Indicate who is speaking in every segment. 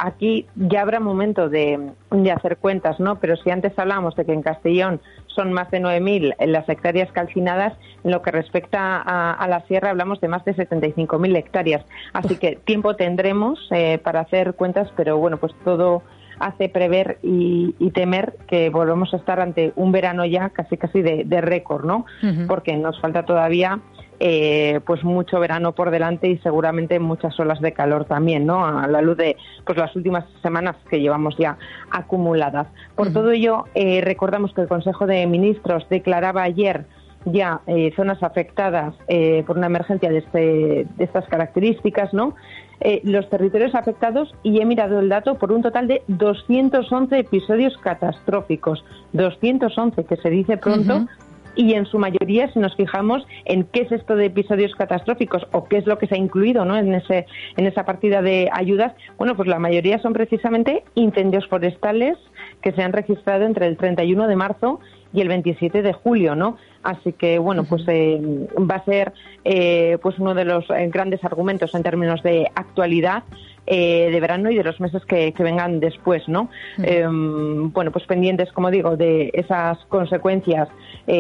Speaker 1: aquí ya habrá momento de hacer cuentas, ¿no? Pero si antes hablábamos de que en Castellón son más de 9.000 las hectáreas calcinadas, en lo que respecta a la sierra hablamos de más de 75.000 hectáreas. Así que tiempo tendremos para hacer cuentas, pero bueno, pues todo hace prever y temer que volvemos a estar ante un verano ya casi de récord, ¿no? Uh-huh. Porque nos falta todavía pues mucho verano por delante y seguramente muchas olas de calor también, ¿no? A la luz de pues las últimas semanas que llevamos ya acumuladas. Por todo ello, recordamos que el Consejo de Ministros declaraba ayer ya zonas afectadas por una emergencia de estas características, ¿no? Los territorios afectados, y he mirado el dato, por un total de 211 episodios catastróficos. 211, que se dice pronto. Uh-huh. Y en su mayoría, si nos fijamos en qué es esto de episodios catastróficos o qué es lo que se ha incluido, ¿no? en esa partida de ayudas, bueno, pues la mayoría son precisamente incendios forestales que se han registrado entre el 31 de marzo y el 27 de julio, ¿no? Así que, bueno, pues va a ser pues uno de los grandes argumentos en términos de actualidad de verano y de los meses que vengan después, ¿no? Bueno, pues pendientes, como digo, de esas consecuencias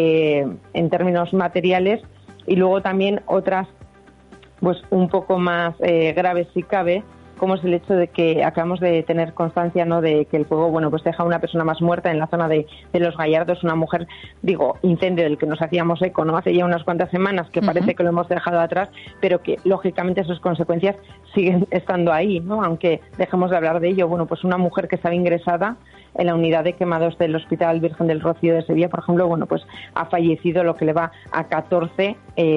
Speaker 1: en términos materiales, y luego también otras pues un poco más graves si cabe, como es el hecho de que acabamos de tener constancia, ¿no?, de que el fuego, bueno, pues deja a una persona más muerta en la zona de Los Gallardos, una mujer, incendio del que nos hacíamos eco, ¿no?, hace ya unas cuantas semanas, que parece que lo hemos dejado atrás, pero que lógicamente sus consecuencias siguen estando ahí, ¿no?, aunque dejemos de hablar de ello. Bueno, pues una mujer que estaba ingresada en la unidad de quemados del Hospital Virgen del Rocío de Sevilla, por ejemplo, bueno, pues ha fallecido, lo que le va a 14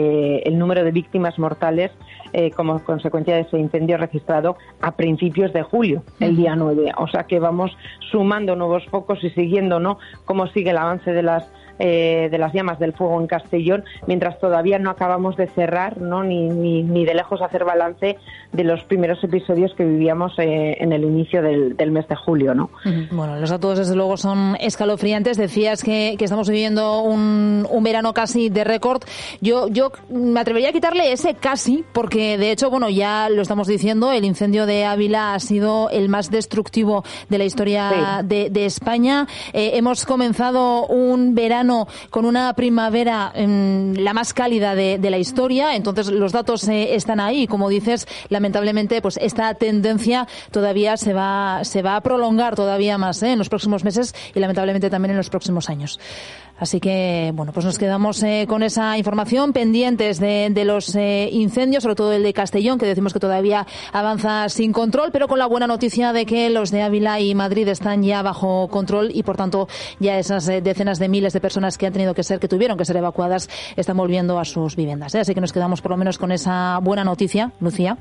Speaker 1: el número de víctimas mortales como consecuencia de ese incendio registrado a principios de julio, el día 9. O sea que vamos sumando nuevos focos y siguiendo, ¿no?, cómo sigue el avance de las llamas del fuego en Castellón, mientras todavía no acabamos de cerrar, ¿no?, ni de lejos hacer balance de los primeros episodios que vivíamos en el inicio del mes de julio, ¿no?
Speaker 2: Bueno, los datos desde luego son escalofriantes. Decías que estamos viviendo un verano casi de récord. Yo me atrevería a quitarle ese casi, porque de hecho, bueno, ya lo estamos diciendo, el incendio de Ávila ha sido el más destructivo de la historia de España. Hemos comenzado un verano con una primavera la más cálida de la historia, entonces los datos están ahí, y como dices, lamentablemente pues esta tendencia todavía se va a prolongar todavía más en los próximos meses y lamentablemente también en los próximos años. Así que, bueno, pues nos quedamos con esa información, pendientes de los incendios, sobre todo el de Castellón, que decimos que todavía avanza sin control, pero con la buena noticia de que los de Ávila y Madrid están ya bajo control y, por tanto, ya esas decenas de miles de personas que tuvieron que ser evacuadas, están volviendo a sus viviendas. Así que nos quedamos por lo menos con esa buena noticia, Lucía,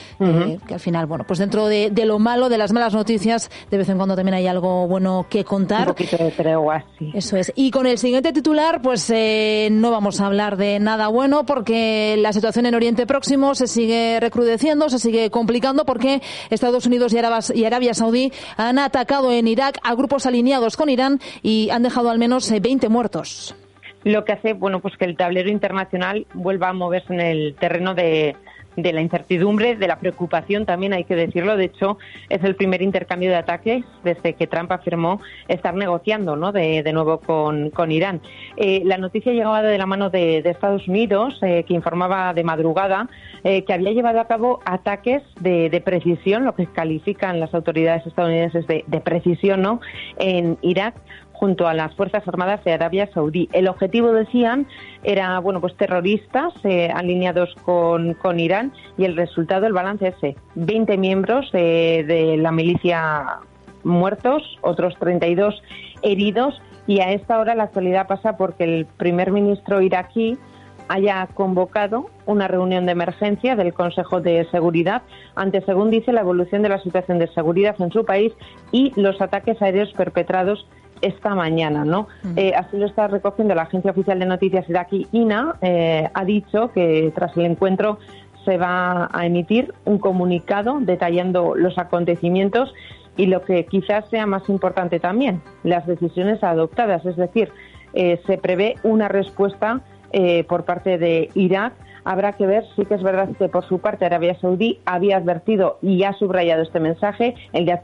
Speaker 2: que al final, bueno, pues dentro de lo malo, de las malas noticias, de vez en cuando también hay algo bueno que contar.
Speaker 1: Un poquito de tregua, sí.
Speaker 2: Eso es. Y con el siguiente titular, pues no vamos a hablar de nada bueno, porque la situación en Oriente Próximo se sigue recrudeciendo, se sigue complicando, porque Estados Unidos y Arabia Saudí han atacado en Irak a grupos alineados con Irán y han dejado al menos 20 muertos.
Speaker 1: Lo que hace, bueno, pues que el tablero internacional vuelva a moverse en el terreno de la incertidumbre, de la preocupación también, hay que decirlo. De hecho, es el primer intercambio de ataques desde que Trump afirmó estar negociando, ¿no?, de nuevo con Irán. La noticia llegaba de la mano de Estados Unidos, que informaba de madrugada que había llevado a cabo ataques de precisión, lo que califican las autoridades estadounidenses de precisión, ¿no?, en Irak, junto a las Fuerzas Armadas de Arabia Saudí. El objetivo, decían, era, bueno, pues terroristas alineados con Irán, y el resultado, el balance es 20 miembros de la milicia muertos, otros 32 heridos, y a esta hora la actualidad pasa porque el primer ministro iraquí haya convocado una reunión de emergencia del Consejo de Seguridad ante, según dice, la evolución de la situación de seguridad en su país y los ataques aéreos perpetrados esta mañana, ¿no? Así lo está recogiendo la agencia oficial de noticias iraquí, INA. Ha dicho que tras el encuentro se va a emitir un comunicado detallando los acontecimientos y, lo que quizás sea más importante también, las decisiones adoptadas. Es decir, se prevé una respuesta por parte de Irak. Habrá que ver, sí que es verdad que por su parte Arabia Saudí había advertido y ha subrayado este mensaje, el de